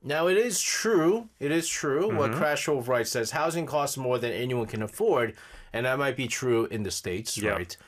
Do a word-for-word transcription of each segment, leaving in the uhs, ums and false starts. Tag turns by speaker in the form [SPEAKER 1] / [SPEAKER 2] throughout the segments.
[SPEAKER 1] Now, it is true. It is true.
[SPEAKER 2] Mm-hmm.
[SPEAKER 1] What Crash Hove writes says housing costs more than anyone can afford, and that might be true in the States,
[SPEAKER 2] Yeah.
[SPEAKER 1] right?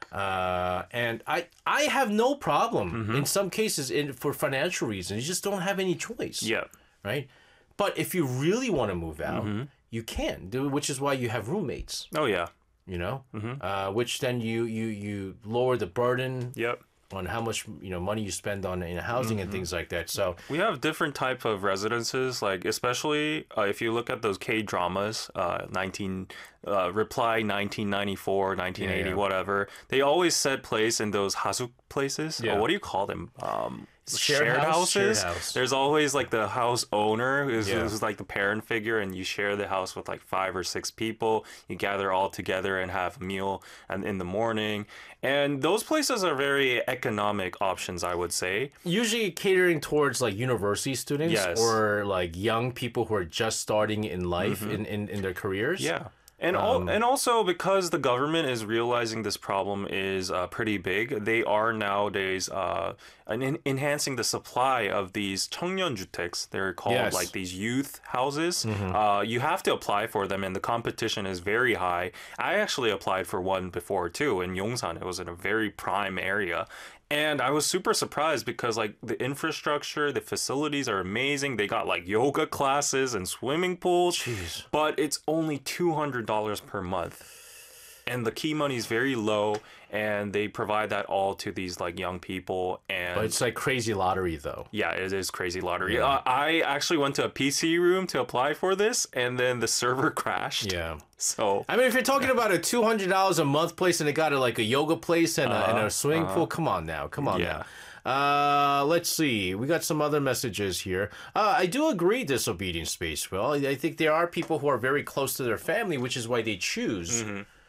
[SPEAKER 1] Uh, and I, I have no problem
[SPEAKER 2] Mm-hmm.
[SPEAKER 1] in some cases in for financial reasons. You just don't have any choice.
[SPEAKER 2] Yeah.
[SPEAKER 1] Right. But if you really want to move out,
[SPEAKER 2] Mm-hmm.
[SPEAKER 1] you can do, which is why you have roommates.
[SPEAKER 2] Oh, yeah.
[SPEAKER 1] You know,
[SPEAKER 2] Mm-hmm.
[SPEAKER 1] uh, which then you you you lower the burden
[SPEAKER 2] Yep.
[SPEAKER 1] on how much you know money you spend on in housing and things like that. So
[SPEAKER 2] We have different type of residences, like especially uh, if you look at those K dramas, uh, nineteen uh, Reply nineteen ninety-four, nineteen eighty,
[SPEAKER 1] Yeah, yeah.
[SPEAKER 2] whatever. They always set place in those hasuk places.
[SPEAKER 1] Yeah.
[SPEAKER 2] Or what do you call them? Um,
[SPEAKER 1] Shared house?
[SPEAKER 2] houses.
[SPEAKER 1] Shared house.
[SPEAKER 2] There's always like the house owner who's,
[SPEAKER 1] Yeah.
[SPEAKER 2] who's like the parent figure, and you share the house with like five or six people. You gather all together and have a meal and in the morning. And those places are very economic options, I would say.
[SPEAKER 1] usually catering towards like university students
[SPEAKER 2] Yes.
[SPEAKER 1] or like young people who are just starting in life in, in, in their careers.
[SPEAKER 2] Yeah. And al- and also because the government is realizing this problem is uh, pretty big, they are nowadays uh, en- enhancing the supply of these 청년주택s. They're called
[SPEAKER 1] Yes.
[SPEAKER 2] like these youth houses. Uh, you have to apply for them, and the competition is very high. I actually applied for one before too in Yongsan. It was in a very prime area. And I was super surprised because like the infrastructure, the facilities are amazing. They got like yoga classes and swimming pools.
[SPEAKER 1] Jeez.
[SPEAKER 2] But it's only two hundred dollars per month. And the key money is very low, and they provide that all to these like young people. And
[SPEAKER 1] But it's like crazy lottery though.
[SPEAKER 2] yeah, it is crazy lottery.
[SPEAKER 1] Yeah.
[SPEAKER 2] Uh, I actually went to a P C room to apply for this, and then the server crashed.
[SPEAKER 1] Yeah.
[SPEAKER 2] So
[SPEAKER 1] I mean, if you're talking about a two hundred dollars a month place and it got a, like a yoga place and, a, and a swimming pool, come on now. Come on
[SPEAKER 2] Yeah.
[SPEAKER 1] now. Uh, let's see. We got some other messages here. Uh, I do agree, disobedient space. Well, I I think there are people who are very close to their family, which is why they choose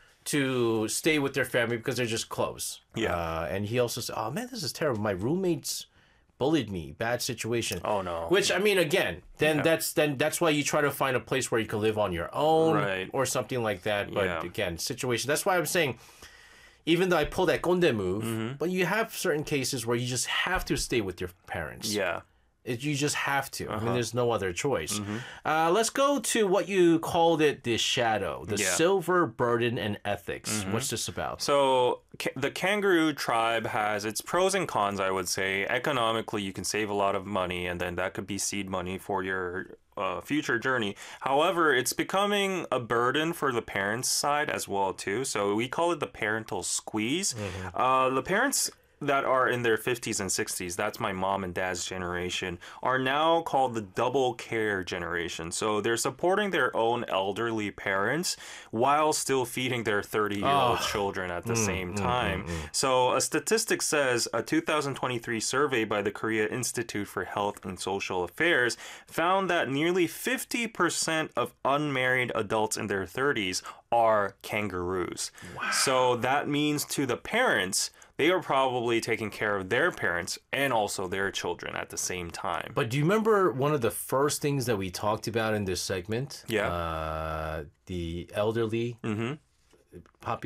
[SPEAKER 1] to stay with their family because they're just close.
[SPEAKER 2] Yeah.
[SPEAKER 1] Uh, and he also said, "Oh man, this is terrible. My roommates bullied me. Bad situation."
[SPEAKER 2] Oh, no.
[SPEAKER 1] Which I mean, again, then
[SPEAKER 2] Yeah.
[SPEAKER 1] that's then that's why you try to find a place where you can live on your own,
[SPEAKER 2] Right.
[SPEAKER 1] or something like that. But
[SPEAKER 2] Yeah.
[SPEAKER 1] again, situation. That's why I'm saying, even though I pull that konde move,
[SPEAKER 2] Mm-hmm.
[SPEAKER 1] but you have certain cases where you just have to stay with your parents.
[SPEAKER 2] yeah.
[SPEAKER 1] It, you just have to.
[SPEAKER 2] Uh-huh.
[SPEAKER 1] I mean, there's no other choice.
[SPEAKER 2] Mm-hmm.
[SPEAKER 1] Uh, let's go to what you called it, the shadow, the
[SPEAKER 2] Yeah. Mm-hmm.
[SPEAKER 1] silver burden and ethics. What's this about?
[SPEAKER 2] So ca- the kangaroo tribe has its pros and cons, I would say. Economically, you can save a lot of money, and then that could be seed money for your uh, future journey. However, it's becoming a burden for the parents' side as well too. So we call it the parental squeeze. Uh, the parents that are in their fifties and sixties, that's my mom and dad's generation, are now called the double care generation. So they're supporting their own elderly parents while still feeding their thirty-year-old
[SPEAKER 1] Oh.
[SPEAKER 2] children at the same time. So a statistic says a two thousand twenty-three survey by the Korea Institute for Health and Social Affairs found that nearly fifty percent of unmarried adults in their thirties are kangaroos. So that means to the parents, they are probably taking care of their parents and also their children at the same time.
[SPEAKER 1] But do you remember one of the first things that we talked about in this segment?
[SPEAKER 2] Yeah.
[SPEAKER 1] Uh, the elderly
[SPEAKER 2] Mm-hmm.
[SPEAKER 1] population.